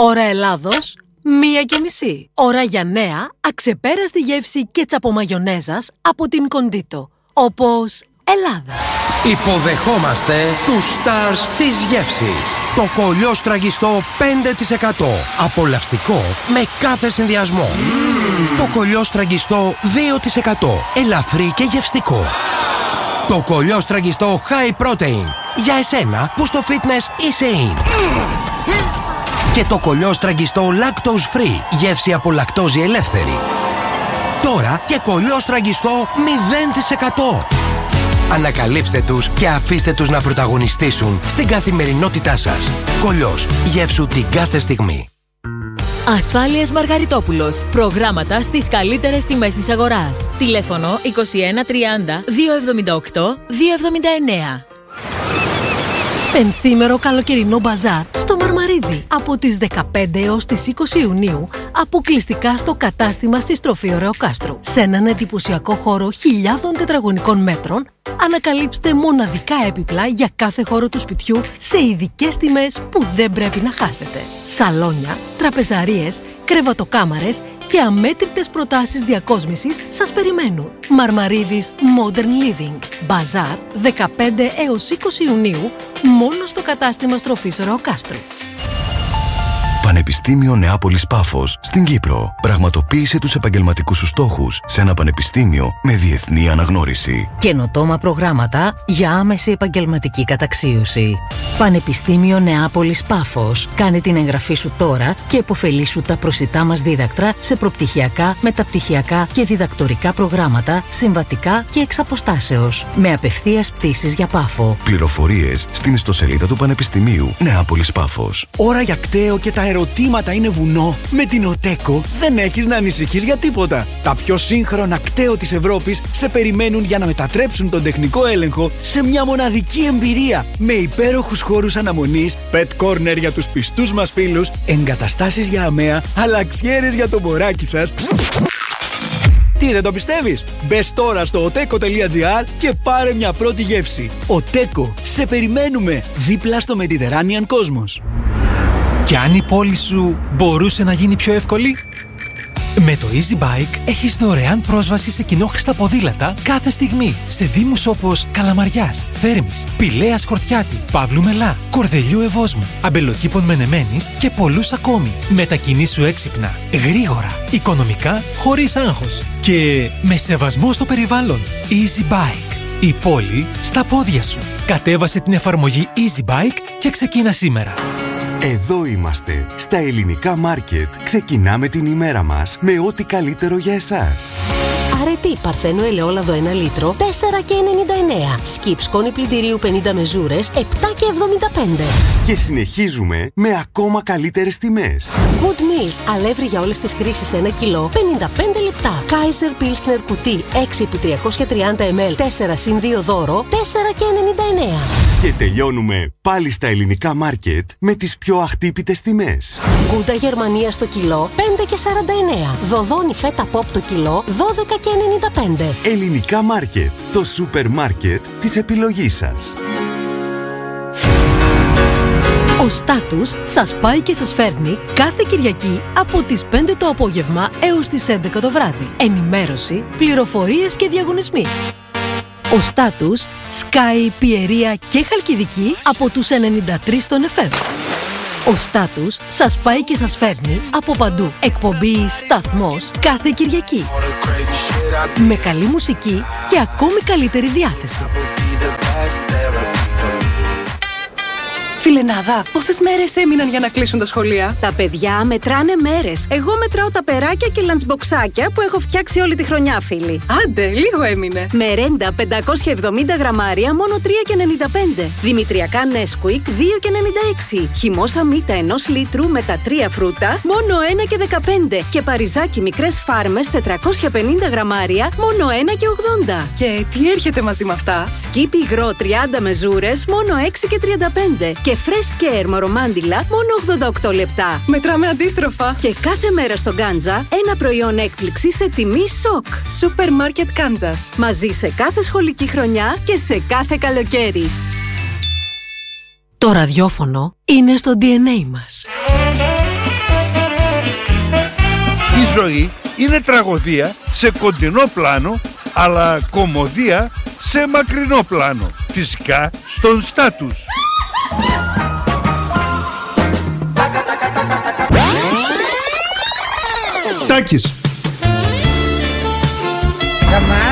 Ώρα Ελλάδος, 1:30. Ώρα για νέα, αξεπέραστη γεύση κέτσαπο μαγιονέζας από την Κοντίτο. Όπως Ελλάδα. Υποδεχόμαστε τους stars της γεύσης. Το κολλιό στραγγιστό 5%. Απολαυστικό με κάθε συνδυασμό. Το κολλιό στραγγιστό 2%. Ελαφρύ και γευστικό. Το κολλιό στραγγιστό high protein. Για εσένα που στο fitness είσαι in. Και το κολλιό στραγγιστό lactose free. Γεύση από λακτόζη ελεύθερη. Τώρα και κολλιό στραγγιστό 0%. Ανακαλύψτε τους και αφήστε τους να πρωταγωνιστήσουν στην καθημερινότητά σας. Κολλιός. Γεύσου την κάθε στιγμή. Ασφάλειες Μαργαριτόπουλος. Προγράμματα στις καλύτερες τιμές της αγοράς. Τηλέφωνο 21 30 278 279. Πενθήμερο καλοκαιρινό μπαζάρ στο Μαρμαρίδι από τις 15 έως τις 20 Ιουνίου, αποκλειστικά στο κατάστημα στη στροφή Ωρεοκάστρου. Σε έναν εντυπωσιακό χώρο χιλιάδων τετραγωνικών μέτρων, ανακαλύψτε μοναδικά έπιπλα για κάθε χώρο του σπιτιού σε ειδικές τιμές που δεν πρέπει να χάσετε. Σαλόνια, τραπεζαρίες, κρεβατοκάμαρες και αμέτρητες προτάσεις διακόσμησης σας περιμένουν. Μαρμαρίδης Modern Living. Μπαζάρ 15 έως 20 Ιουνίου, μόνο στο κατάστημα στροφής Ωρεοκάστρου. Πανεπιστήμιο Νεάπολης Πάφος στην Κύπρο. Πραγματοποίησε τους επαγγελματικούς σου στόχους σε ένα πανεπιστήμιο με διεθνή αναγνώριση. Καινοτόμα προγράμματα για άμεση επαγγελματική καταξίωση. Πανεπιστήμιο Νεάπολης Πάφος. Κάνε την εγγραφή σου τώρα και επωφελήσου τα προσιτά μας δίδακτρα σε προπτυχιακά, μεταπτυχιακά και διδακτορικά προγράμματα, συμβατικά και εξ αποστάσεως. Με απευθείας πτήσεις για Πάφο. Πληροφορίες στην ιστοσελίδα του Πανεπιστημίου Νεάπολης Πάφος. Ώρα για κταίο και τα ερωτήματα είναι βουνό. Με την Οτέκο δεν έχεις να ανησυχείς για τίποτα. Τα πιο σύγχρονα κταίο της Ευρώπης σε περιμένουν για να μετατρέψουν τον τεχνικό έλεγχο σε μια μοναδική εμπειρία. Με υπέροχους χώρους αναμονής, pet corner για τους πιστούς μας φίλους, εγκαταστάσεις για αμαία, αλλαξιέρες για το μωράκι σας. Τι, δεν το πιστεύεις? Μπες τώρα στο oteco.gr και πάρε μια πρώτη γεύση. Οτέκο, σε περιμένουμε δίπλα στο Mediterranean Cosmos. Και αν η πόλη σου μπορούσε να γίνει πιο εύκολη? Με το Easy Bike έχεις δωρεάν πρόσβαση σε κοινόχρηστα ποδήλατα κάθε στιγμή σε δήμους όπως Καλαμαριάς, Θέρμης, Πηλαίας Χορτιάτη, Παύλου Μελά, Κορδελιού Ευόσμου, Αμπελοκήπων Μενεμένης και πολλούς ακόμη. Μετακινήσου έξυπνα, γρήγορα, οικονομικά, χωρίς άγχος και με σεβασμό στο περιβάλλον. Easy Bike. Η πόλη στα πόδια σου. Κατέβασε την εφαρμογή Easy Bike και ξεκίνα σήμερα. Εδώ είμαστε, στα Ελληνικά Μάρκετ. Ξεκινάμε την ημέρα μας με ό,τι καλύτερο για εσάς. Αρετή Παρθένο ελαιόλαδο 1 λίτρο, 4,99. Σκιπ σκόνη πλυντηρίου 50 μεζούρες, 7,75. Και συνεχίζουμε με ακόμα καλύτερες τιμές. Good Meals, αλεύρι για όλες τις χρήσεις 1 κιλό, 55 λεπτά. Kaiser Pilsner κουτί 6x330 ml, 4+2 δώρο, 4,99. Και τελειώνουμε πάλι στα Ελληνικά Μάρκετ με τις πιο αχτύπητες τιμές. Γκούντα Γερμανία στο κιλό, 5,49. Δοδόνι φέτα pop το κιλό, 12,95. Ελληνικά Μάρκετ, το σούπερ μάρκετ της επιλογής σας. Ο Στάτους σας πάει και σας φέρνει κάθε Κυριακή από τις 5 το απόγευμα έως τις 11 το βράδυ. Ενημέρωση, πληροφορίες και διαγωνισμοί. Ο Στάτους σκάει Πιερία και Χαλκιδική από τους 93 στον FM. Ο Στάτους σας πάει και σας φέρνει από παντού. Εκπομπή «Σταθμός» κάθε Κυριακή. Με καλή μουσική και ακόμη καλύτερη διάθεση. Φιλενάδα, πόσες μέρες έμειναν για να κλείσουν τα σχολεία? Τα παιδιά μετράνε μέρες. Εγώ μετράω τα περάκια και λαντσμποξάκια που έχω φτιάξει όλη τη χρονιά, φίλοι. Άντε, λίγο έμεινε. Μερέντα 570 γραμμάρια, μόνο 3,95. Δημητριακά Nesquik, 2,96. Χυμόσα μύτα 1 λίτρου με τα 3 φρούτα, μόνο 1,15. Και παριζάκι μικρές φάρμες 450 γραμμάρια, μόνο 1,80. Και τι έρχεται μαζί με αυτά? Σκύπι υγρό 30 μεζούρες, μόνο 6,35. Και Fresh Care μορομάντιλα, μόνο 88 λεπτά. Μετράμε αντίστροφα. Και κάθε μέρα στο Γκάντζα, ένα προϊόν έκπληξη σε τιμή σοκ. Σούπερ Μάρκετ Κάνζας. Μαζί σε κάθε σχολική χρονιά και σε κάθε καλοκαίρι. Το ραδιόφωνο είναι στο DNA μας. Η ζωή είναι τραγωδία σε κοντινό πλάνο, αλλά κωμωδία σε μακρινό πλάνο. Φυσικά στον Στάτους. Τάκης.